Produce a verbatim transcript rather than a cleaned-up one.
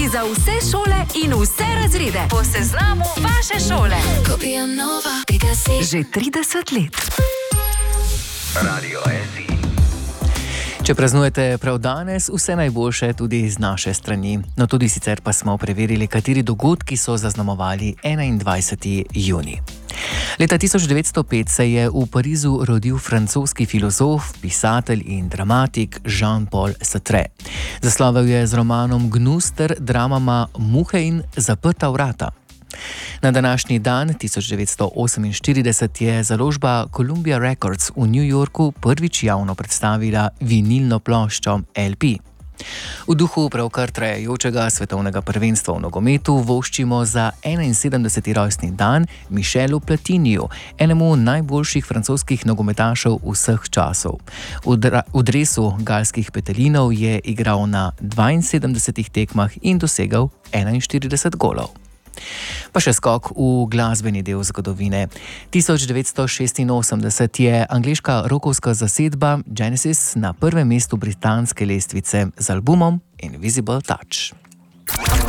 Dogodki za vse šole in vse razrede po seznamu vaše šole. Že trideset let. Radio S I. Če praznujete prav danes, vse najboljše tudi z naše strani. No tudi sicer pa smo preverili, kateri dogodki so zaznamovali enaindvajseti junij. Leta tisoč devetsto pet se je v Parizu rodil francoski filozof, pisatelj in dramatik Jean-Paul Sartre. Zaslovel je z romanom Gnus ter dramama Muhe in zaprta vrata. Na današnji dan, tisoč devetsto oseminštirideset, je založba Columbia Records v New Yorku prvič javno predstavila vinilno ploščo L P. V duhu pravkar trajajočega svetovnega prvenstva v nogometu voščimo za enainsedemdeseti rojstni dan Michelu Platiniju, enemu najboljših francoskih nogometašev vseh časov. V, dra- v dresu galskih petelinov je igral na dvainsedemdesetih tekmah in dosegal enainštirideset golov. Pa še skok v glasbeni del zgodovine. tisoč devetsto šestinosemdeset je angleška rockovska zasedba Genesis na prvem mestu britanske lestvice z albumom Invisible Touch.